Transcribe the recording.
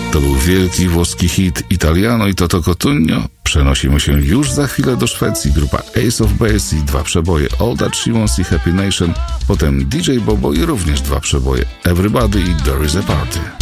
To był wielki włoski hit Italiano i Toto Cotugno. Przenosimy się już za chwilę do Szwecji. Grupa Ace of Base i 2 przeboje All That She Wants i Happy Nation. Potem DJ Bobo i również 2 przeboje Everybody i There Is a Party.